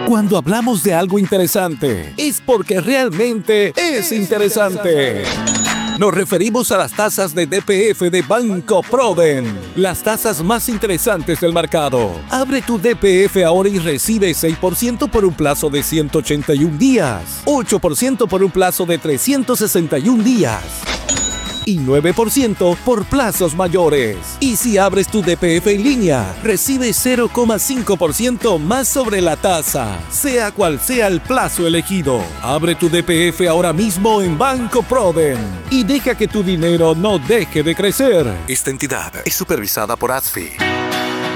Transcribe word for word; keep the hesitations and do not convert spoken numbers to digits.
Cuando hablamos de algo interesante, es porque realmente es interesante. Nos referimos a las tasas de D P F de Banco Proden, las tasas más interesantes del mercado. Abre tu D P F ahora y recibe seis por ciento por un plazo de ciento ochenta y un días, ocho por ciento por un plazo de trescientos sesenta y un días y nueve por ciento por plazos mayores. Y si abres tu D P F en línea, recibes cero coma cinco por ciento más sobre la tasa, sea cual sea el plazo elegido. Abre tu D P F ahora mismo en Banco Proden y deja que tu dinero no deje de crecer. Esta entidad es supervisada por A S F I.